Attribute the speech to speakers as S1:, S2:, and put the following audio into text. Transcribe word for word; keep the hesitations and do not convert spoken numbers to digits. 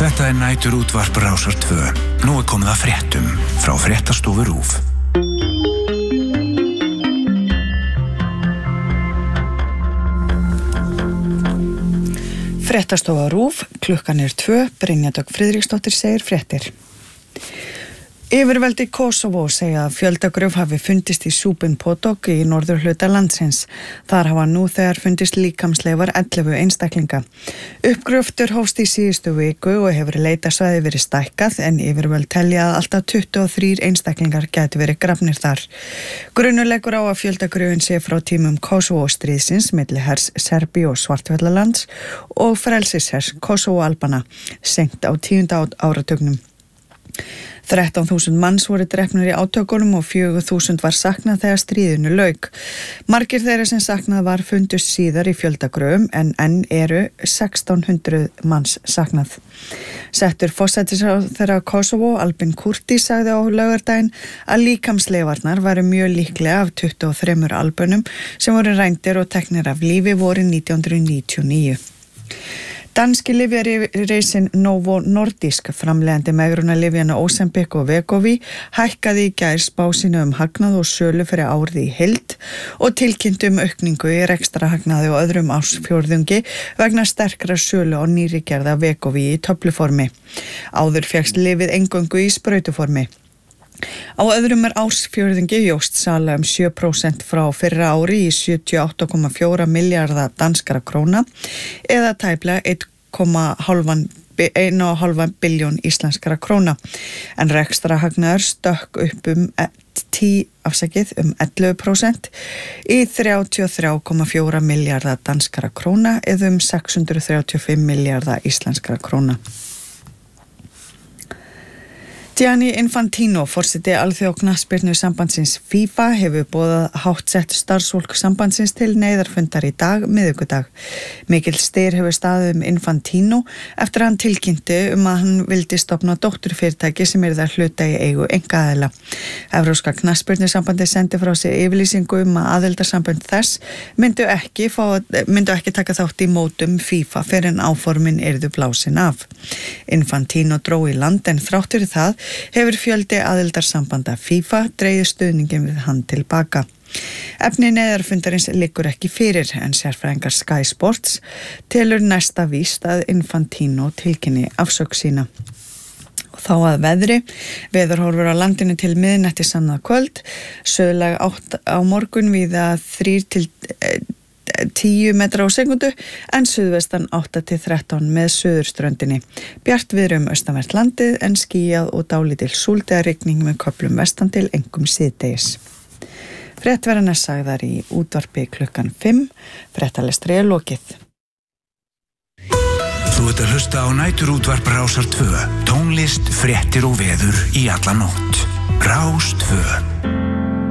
S1: Þetta er nætur útvarp Rásar tvö. Nú er komið að fréttum frá fréttastofu RÚV.
S2: Fréttastofa RÚV, klukkan er tvö, Brynja Dögg Friðriksdóttir segir fréttir. Yfirvöld í Kosovo segja að fjöldagröf hafi fundist í Súbin Potok í norðurhluta landsins. Þar hafa nú þegar fundist líkamsleifar ellefu einstaklinga. Uppgröftur hófst í síðustu viku og hefur leitasvæði verið stækkað en yfirvöld telja að alltaf tuttugu og þrír einstaklingar gætu verið grafnir þar. Grunur leggur á að fjöldagröfin sé frá tímum Kosovo-stríðsins milli hers Serbíu og Svartfjallalands og frelsishers Kosovo-Albana seint á tíunda áratugnum. þrettán þúsund manns voru drepnir í átökunum og fjögur þúsund var saknað þegar stríðinu lauk. Margir þeirra sem saknað var fundust síðar í fjöldagröfum en enn eru sextán hundruð manns saknað. Settur forsætisráðherra Kosovo, Albin Kurti, sagði á laugardaginn að líkamsleifarnar væru mjög líklega af tuttugu og þremur Albönum sem voru rændir og teknir af lífi vorið nítján hundruð níutíu og níu. Danski lyfjareisinn Novo Nordisk, framleiðandi megrunarlyfjanna Ozempic og Wegovy, hækkaði í gær spá sínu um hagnað og sölu fyrir árið í heild og tilkynnti um aukningu í rekstrarhagnaði og öðrum ársfjórðungi vegna sterkra sölu á nýrri gerða Wegovy í töfluformi. Áður fékkst lyfið eingöngu í sprautuformi. Á öðrum er ársfjórðungi jókst sala um sjö prósent frá fyrra ári í sjötíu og átta komma fjóra milljarða danskra króna eða tæplega einn komma fimm billjón íslenskra króna. En rekstrarhagnaður stökk upp um tí, afsakið, um ellefu prósent í þrjátíu og þrjú komma fjóra milljarða danskra króna eða um sex hundruð þrjátíu og fimm milljarða íslenskra króna. Gianni Infantino, forseti alþjóðaknattspyrnu sambandsins FIFA, hefur boðað háttsett starfsfólk sambandsins til neyðarfundar í dag, miðvikudag. Mikill styr hefur staðið um Infantino eftir að hann tilkynnti um að hann vildi stofna dótturfyrirtæki sem yrði að hluta í eigu einkaaðila. Evrópska knattspyrnusambandið sendi frá sig yfirlýsingu um að aðildarsambönd þess myndu ekki, fá, myndu ekki taka þátt í mótum FIFA fyrir en áformin yrðu blásin af. Infantino dró í land en þrátt fyrir það hefur fjöldi aðildarsambanda FIFA dregið stuðningin við hann tilbaka. Efni neyðarfundarins liggur ekki fyrir en sérfræðingar Sky Sports telur næsta víst að Infantino tilkynni afsögn sína. Og þá að veðri, veðurhorfur á landinu til miðnætti annað kvöld, suðlæg átt á morgun víða þrír til tíu metra á sekundu en suðvestan átta til þrettán með suðurströndinni. Bjart viðri um austanvert landið en skýjað og dálítil súld eða rigning með köflum vestan til einkum síðdegis. Fréttverðarnar sagðar í útvarpi klukkan fimm, fréttalestri er lokið.
S1: Þú ert að hlusta á nætur útvarp Rásar tvö, tónlist, fréttir og veður í alla nótt. Rás tvö.